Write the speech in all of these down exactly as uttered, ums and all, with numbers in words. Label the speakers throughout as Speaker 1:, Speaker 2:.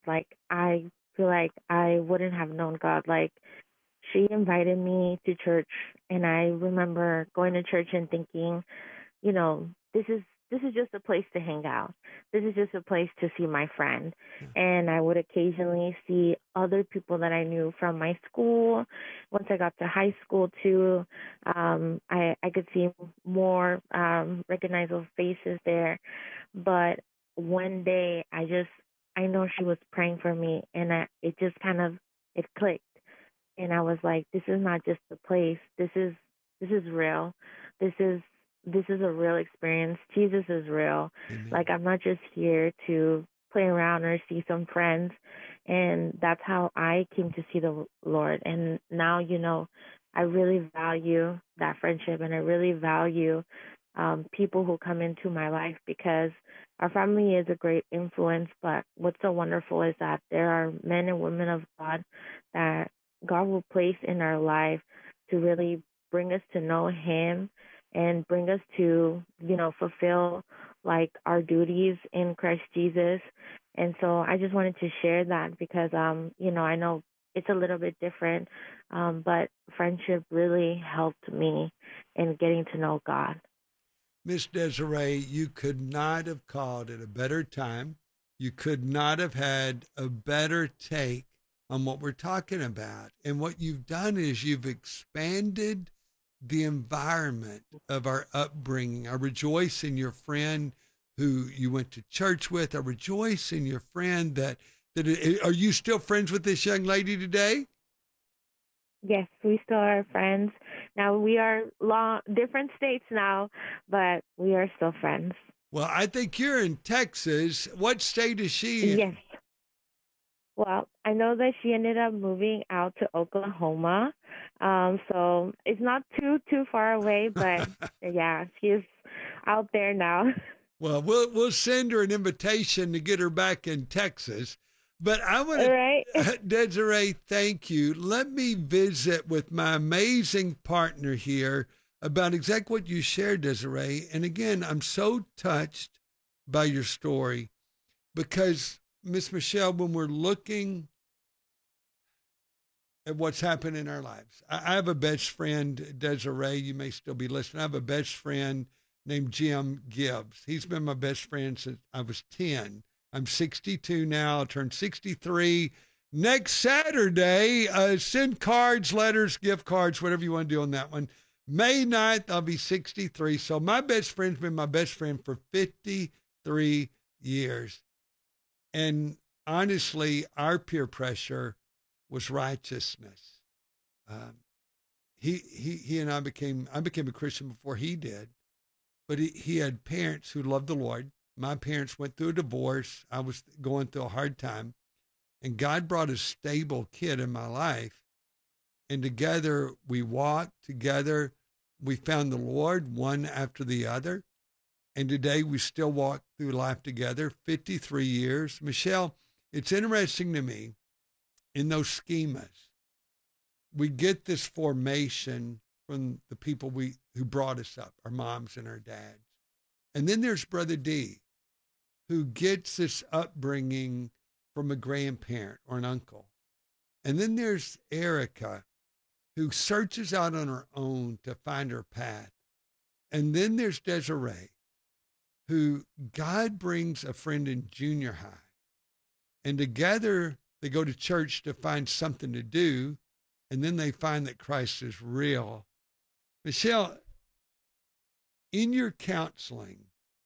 Speaker 1: Like, I feel like I wouldn't have known God. Like, she invited me to church, and I remember going to church and thinking, you know, this is this is just a place to hang out. This is just a place to see my friend.
Speaker 2: Yeah.
Speaker 1: And I would occasionally see other people that I knew from my school. Once I got to high school too, um, I I could see more um, recognizable faces there. But one day, I just I know she was praying for me, and I, it just kind of it clicked, and I was like, this is not just a place. This is this is real. This is this is a real experience. Jesus is real.
Speaker 2: Amen.
Speaker 1: Like, I'm not just here to play around or see some friends. And that's how I came to see the Lord. And now, you know, I really value that friendship, and I really value um, people who come into my life, because our family is a great influence. But what's so wonderful is that there are men and women of God that God will place in our life to really bring us to know Him and bring us to, you know, fulfill like our duties in Christ Jesus. And so I just wanted to share that because, um, you know, I know it's a little bit different, um, but friendship really helped me in getting to know God.
Speaker 2: Miss Desiree, you could not have called at a better time. You could not have had a better take on what we're talking about. And what you've done is you've expanded the environment of our upbringing. I rejoice in your friend who you went to church with. I rejoice in your friend that that are you still friends with this young lady today?
Speaker 1: Yes, we still are friends. Now we are long, different states now, but we are still friends.
Speaker 2: Well, I think you're in Texas. What state is she
Speaker 1: Yes.
Speaker 2: in?
Speaker 1: Well, I know that she ended up moving out to Oklahoma. Um, so it's not too too far away, but yeah, she's out there now.
Speaker 2: Well, we'll we'll send her an invitation to get her back in Texas. But I want
Speaker 1: All right.
Speaker 2: to, Desiree, thank you. Let me visit with my amazing partner here about exactly what you shared, Desiree. And again, I'm so touched by your story because, Miss Michelle, when we're looking at what's happened in our lives, I, I have a best friend, Desiree. You may still be listening. I have a best friend named Jim Gibbs. He's been my best friend since I was ten. I'm sixty-two now. I'll turn sixty-three next Saturday. Uh, send cards, letters, gift cards, whatever you want to do on that one. May ninth, I'll be sixty-three. So my best friend's been my best friend for fifty-three years. And honestly, our peer pressure was righteousness. Um, he, he, he and I became, I became a Christian before he did. But he, he had parents who loved the Lord. My parents went through a divorce. I was going through a hard time. And God brought a stable kid in my life. And together we walked, together we found the Lord one after the other. And today we still walk through life together, fifty-three years. Michelle, it's interesting to me in those schemas, we get this formation from the people we who brought us up, our moms and our dads. And then there's Brother D, who gets this upbringing from a grandparent or an uncle. And then there's Erica, who searches out on her own to find her path. And then there's Desiree, who God brings a friend in junior high. And together they go to church to find something to do. And then they find that Christ is real. Michelle, in your counseling,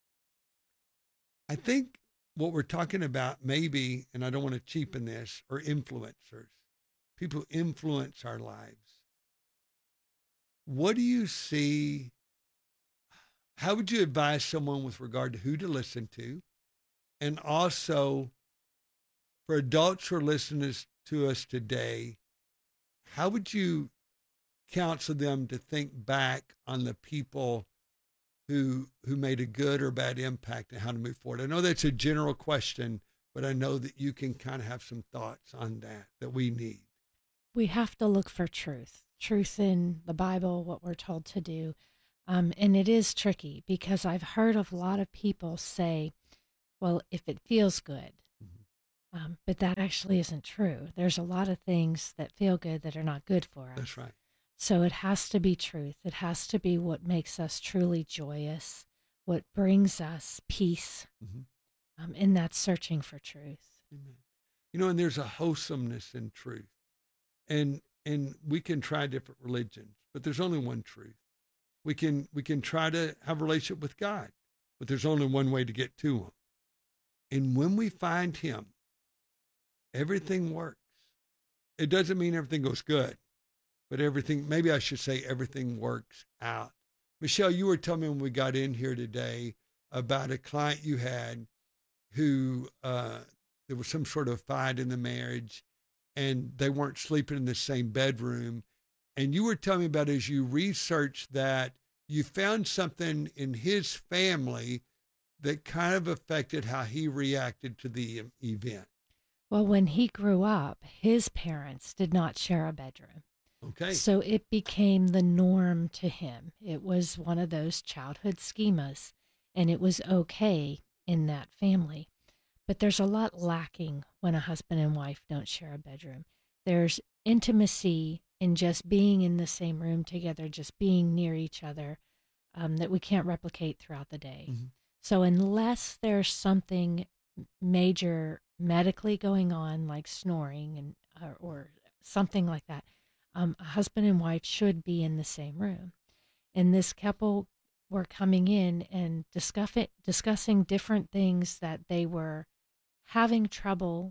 Speaker 2: I think what we're talking about maybe, and I don't want to cheapen this, are influencers. People who influence our lives. What do you see? How would you advise someone with regard to who to listen to? And also, for adults who are listening to us today, how would you counsel them to think back on the people who who made a good or bad impact and how to move forward? I know that's a general question, but I know that you can kind of have some thoughts on that that we need.
Speaker 3: We have to look for truth, truth in the Bible, what we're told to do. Um, and it is tricky because I've heard of a lot of people say, well, if it feels good,
Speaker 2: Mhm.
Speaker 3: Um, but that actually isn't true. There's a lot of things that feel good that are not good for us.
Speaker 2: That's right.
Speaker 3: So it has to be truth. It has to be what makes us truly joyous, what brings us peace,
Speaker 2: Mm-hmm.
Speaker 3: um, and that's searching for truth.
Speaker 2: Amen. You know, and there's a wholesomeness in truth. And and we can try different religions, but there's only one truth. We can we can try to have a relationship with God, but there's only one way to get to him. And when we find him, everything works. It doesn't mean everything goes good, but everything, maybe I should say everything works out. Michelle, you were telling me when we got in here today about a client you had who uh, there was some sort of fight in the marriage and they weren't sleeping in the same bedroom. And you were telling me about, as you researched that, you found something in his family that kind of affected how he reacted to the event.
Speaker 3: Well, when he grew up, his parents did not share a bedroom.
Speaker 2: Okay.
Speaker 3: So it became the norm to him. It was one of those childhood schemas, and it was okay in that family. But there's a lot lacking when a husband and wife don't share a bedroom. There's intimacy in just being in the same room together, just being near each other, um, that we can't replicate throughout the day.
Speaker 2: Mm-hmm.
Speaker 3: So unless there's something major medically going on, like snoring and or, or something like that, um, a husband and wife should be in the same room. And this couple were coming in and discuss it, discussing different things that they were having trouble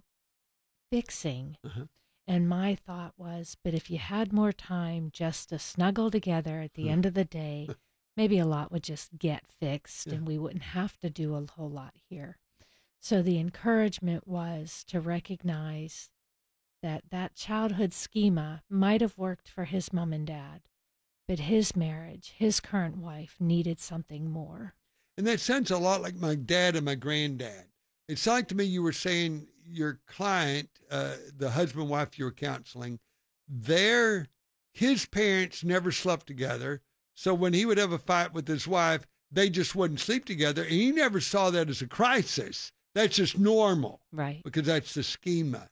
Speaker 3: fixing.
Speaker 2: Uh-huh.
Speaker 3: And my thought was, but if you had more time just to snuggle together at the end of the day, maybe a lot would just get fixed, yeah, and we wouldn't have to do a whole lot here. So the encouragement was to recognize that that childhood schema might have worked for his mom and dad, but his marriage, his current wife, needed something more.
Speaker 2: And that sounds a lot like my dad and my granddad. It's like to me you were saying your client, uh, the husband wife you were counseling, their his parents never slept together. So when he would have a fight with his wife, they just wouldn't sleep together. And he never saw that as a crisis. That's just normal.
Speaker 3: Right.
Speaker 2: Because that's the schema.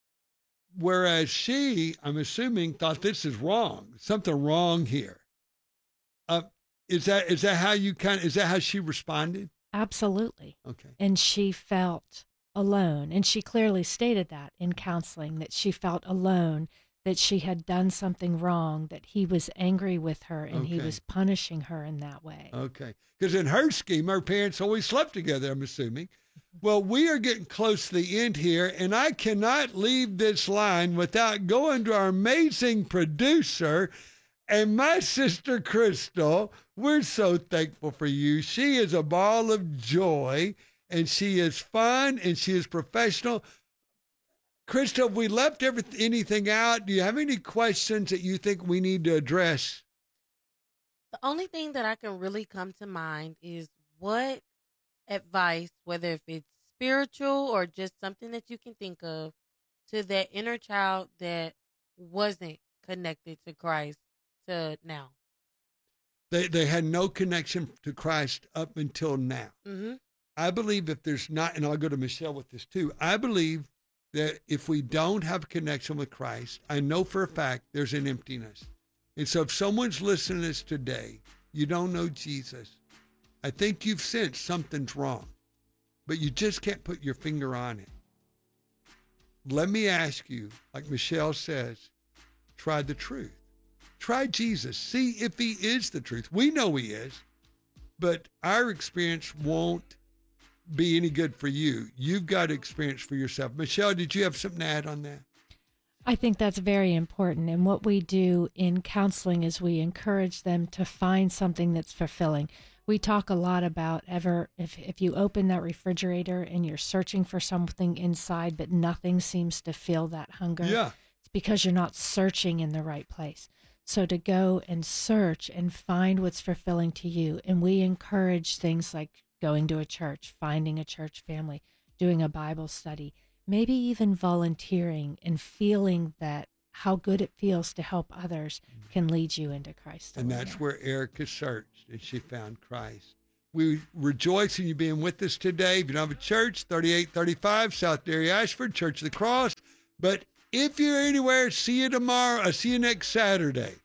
Speaker 2: Whereas she, I'm assuming, thought this is wrong. Something wrong here. Uh, is that is that how you kind of, is that how she responded?
Speaker 3: Absolutely.
Speaker 2: Okay.
Speaker 3: And she felt alone. And she clearly stated that in counseling, that she felt alone, that she had done something wrong, that he was angry with her and
Speaker 2: Okay.
Speaker 3: he was punishing her in that way.
Speaker 2: Okay. Because in her scheme, her parents always slept together, I'm assuming. Well, we are getting close to the end here, and I cannot leave this line without going to our amazing producer and my sister, Crystal. We're so thankful for you. She is a ball of joy, and she is fun, and she is professional. Crystal, have we left everything, anything out? Do you have any questions that you think we need to address?
Speaker 4: The only thing that I can really come to mind is what advice, whether if it's spiritual or just something that you can think of, to that inner child that wasn't connected to Christ to now.
Speaker 2: They they had no connection to Christ up until now.
Speaker 4: Mm-hmm.
Speaker 2: I believe if there's not, and I'll go to Michelle with this too, I believe that if we don't have a connection with Christ, I know for a fact there's an emptiness. And so if someone's listening to this today, you don't know Jesus, I think you've sensed something's wrong, but you just can't put your finger on it. Let me ask you, like Michelle says, try the truth. Try Jesus. See if he is the truth. We know he is, but our experience won't be any good for you. You've got to experience for yourself. Michelle, did you have something to add on that?
Speaker 3: I think that's very important. And what we do in counseling is we encourage them to find something that's fulfilling. We talk a lot about ever if, if you open that refrigerator and you're searching for something inside, but nothing seems to fill that hunger.
Speaker 2: Yeah.
Speaker 3: It's because you're not searching in the right place. So to go and search and find what's fulfilling to you. And we encourage things like going to a church, finding a church family, doing a Bible study, maybe even volunteering and feeling that how good it feels to help others can lead you into Christ.
Speaker 2: And that's where Erica searched and she found Christ. We rejoice in you being with us today. If you don't have a church, thirty-eight thirty-five South Dairy Ashford, Church of the Cross. But if you're anywhere, see you tomorrow. Uh, see you next Saturday.